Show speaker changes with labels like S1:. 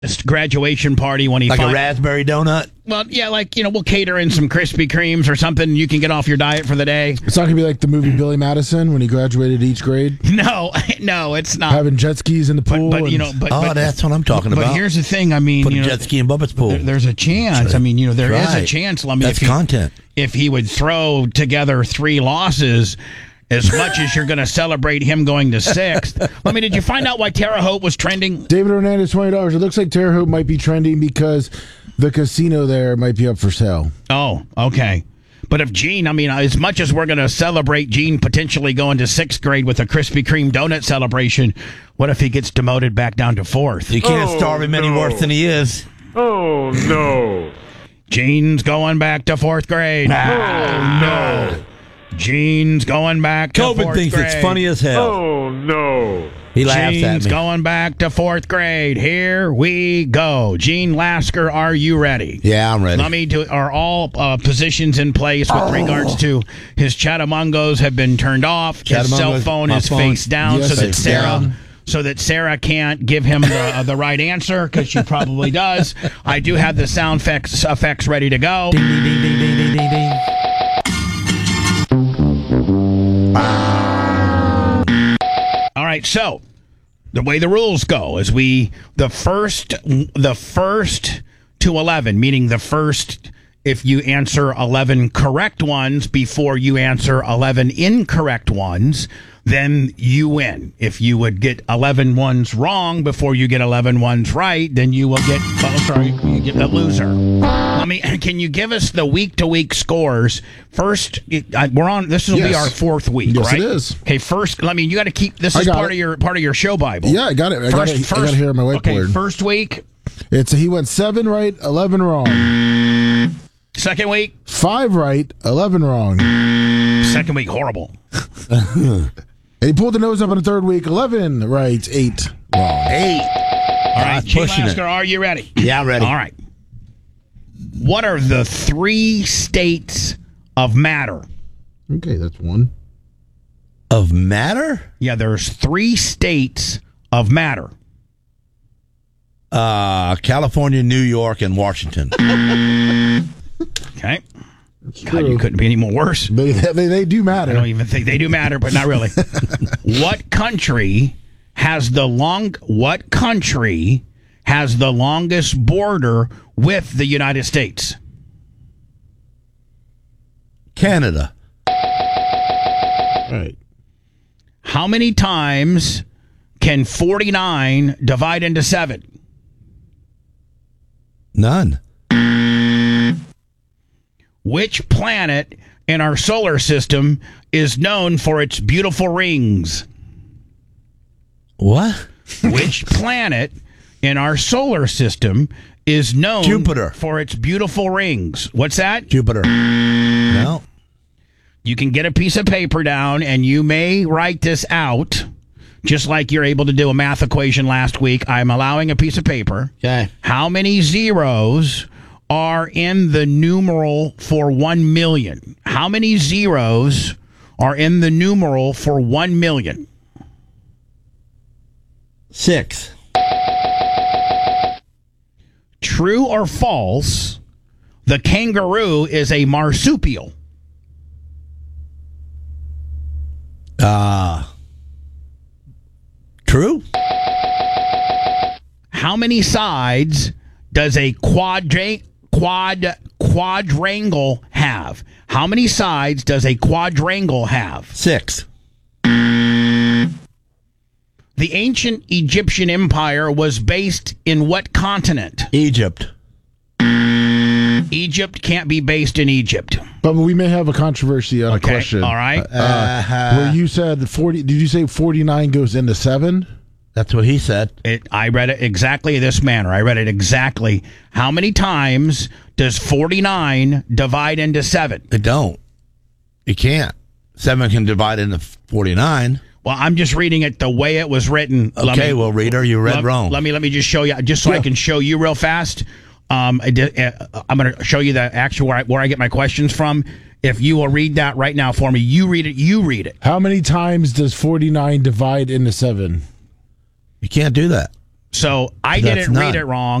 S1: graduation party when he
S2: like a raspberry donut.
S1: Well, yeah, like, we'll cater in some Krispy Kremes or something. You can get off your diet for the day.
S3: It's not going to be like the movie Billy Madison when he graduated each grade.
S1: No, it's not.
S3: Having jet skis in the pool.
S1: But
S2: that's what I'm talking about.
S1: But here's the thing. I mean,
S2: put a jet ski in Bubba's pool.
S1: There's a chance. I mean, there is a chance. I mean,
S2: that's content.
S1: If he would throw together 3 losses, as much as you're going to celebrate him going to 6th. Did you find out why Terre Haute was trending?
S3: David Hernandez, $20. It looks like Terre Haute might be trending because the casino there might be up for sale.
S1: Oh, okay. But if Gene, as much as we're going to celebrate Gene potentially going to 6th grade with a Krispy Kreme donut celebration, what if he gets demoted back down to 4th?
S2: You can't starve him any worse than he is.
S4: Oh, no.
S1: Gene's going back to 4th grade.
S4: Oh, no.
S1: Gene's going back to 4th grade.
S2: Tobin thinks it's funny as hell.
S4: Oh, no.
S2: He laughs at me.
S1: Gene's going back to 4th grade. Here we go. Gene Lasker, are you ready?
S2: Yeah, I'm ready.
S1: Are all positions in place with regards to his Chattamongos have been turned off? His cell phone is face down so that Sarah can't give him the right answer because she probably does. I do have the sound effects ready to go.
S2: Ding, ding, ding, ding, ding, ding, ding, ding.
S1: All right, so the way the rules go is the first to 11, meaning the first, if you answer 11 correct ones before you answer 11 incorrect ones, then you win. If you would get 11 ones wrong before you get 11 ones right, then you will get, you get the loser. Can you give us the week-to-week scores? First, we're on, this will be our 4th week,
S3: yes,
S1: right?
S3: Yes, it is.
S1: Okay, first, you got to keep, this is part of your show Bible.
S3: Yeah, I got it. I got it here on my whiteboard.
S1: Okay, first week.
S3: He went 7 right, 11 wrong.
S1: Second week.
S3: 5 right, 11 wrong.
S1: Second week, horrible.
S3: And he pulled the nose up on the 3rd week, 11 right, 8 wrong.
S2: 8.
S1: All right, Gene Lasker, are you ready?
S2: Yeah, I'm ready.
S1: All right. What are the 3 states of matter?
S3: Okay, that's 1.
S2: Of matter?
S1: Yeah, there's 3 states of matter.
S2: California, New York, and Washington.
S1: Okay. God, you couldn't be any more worse.
S3: They do matter.
S1: I don't even think they do matter, but not really. What country has the longest border with the United States?
S2: Canada.
S3: Right.
S1: How many times can 49 divide into 7?
S2: None.
S1: Which planet in our solar system is known for its beautiful rings?
S2: What?
S1: Which planet in our solar system is known
S2: Jupiter
S1: for its beautiful rings? What's that?
S2: Jupiter. No.
S1: You can get a piece of paper down and you may write this out, just like you're able to do a math equation last week. I'm allowing a piece of paper.
S2: Okay.
S1: How many zeros are in the numeral for 1 million? How many zeros are in the numeral for 1 million?
S2: 6.
S1: True or false, the kangaroo is a marsupial?
S2: True.
S1: How many sides does a quadrangle have? How many sides does a quadrangle have?
S2: 6.
S1: The ancient Egyptian empire was based in what continent?
S2: Egypt.
S1: Egypt can't be based in Egypt.
S3: But we may have a controversy on a question.
S1: All right.
S3: Where you said 40, did you say 49 goes into 7?
S2: That's what he said.
S1: I read it exactly this manner. I read it exactly. How many times does 49 divide into 7?
S2: It don't. You can't. 7 can divide into 49.
S1: Well, I'm just reading it the way it was written.
S2: Okay, reader, you read wrong.
S1: Let me just show you, just so I can show you real fast. I'm going to show you the actual where I get my questions from. If you will read that right now for me, you read it.
S3: How many times does 49 divide into 7?
S2: You can't do that.
S1: So I
S2: That's
S1: didn't read
S2: none.
S1: it wrong.